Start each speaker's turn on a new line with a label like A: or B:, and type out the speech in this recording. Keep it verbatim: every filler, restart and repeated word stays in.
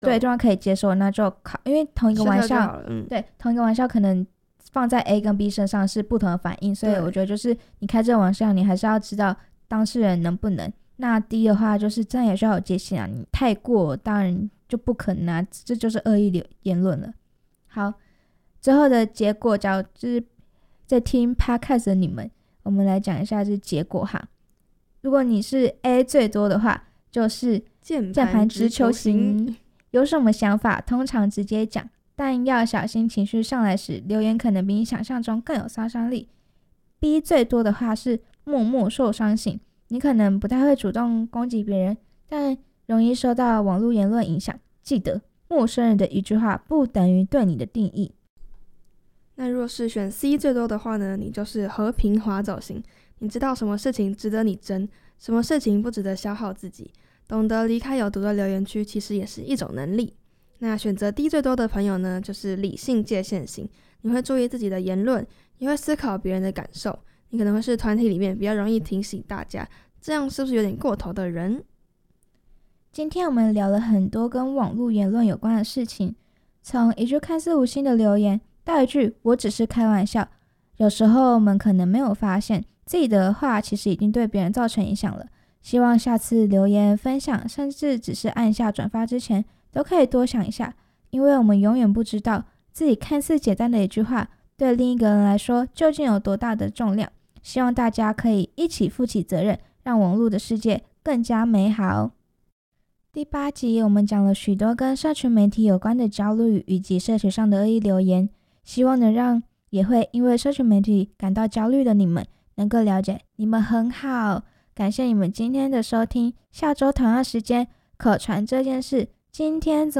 A: 对对方可以接受，那就考，因为同一个玩笑，
B: 嗯、
A: 对同一个玩笑可能放在 A 跟 B 身上是不同的反应，所以我觉得就是你开这个玩笑，你还是要知道当事人能不能。那 D 的话就是这样也需要有界限啊，你太过当然就不可能啊，这就是恶意言论了。好，最后的结果，就是在听 podcast 的你们，我们来讲一下这结果哈。如果你是 A 最多的话，就是键盘直球型，有什么想法通常直接讲，但要小心情绪上来时，留言可能比你想象中更有杀伤力。 B 最多的话是默默受伤型，你可能不太会主动攻击别人，但容易受到网络言论影响。记得陌生人的一句话不等于对你的定义。
B: 那若是选 C 最多的话呢，你就是和平滑走型，你知道什么事情值得你争，什么事情不值得消耗自己，懂得离开有毒的留言区其实也是一种能力。那选择 D 最多的朋友呢，就是理性界限型，你会注意自己的言论，也会思考别人的感受，你可能会是团体里面比较容易提醒大家，这样是不是有点过头的人。
A: 今天我们聊了很多跟网络言论有关的事情，从一句看似无心的留言到一句我只是开玩笑，有时候我们可能没有发现自己的话其实已经对别人造成影响了。希望下次留言分享甚至只是按下转发之前都可以多想一下，因为我们永远不知道自己看似简单的一句话对另一个人来说究竟有多大的重量。希望大家可以一起负起责任，让网络的世界更加美好。第八集我们讲了许多跟社群媒体有关的焦虑以及社群上的恶意留言，希望能让也会因为社群媒体感到焦虑的你们能够了解你们很好。感谢你们今天的收听，下周同样时间可传这件事今天怎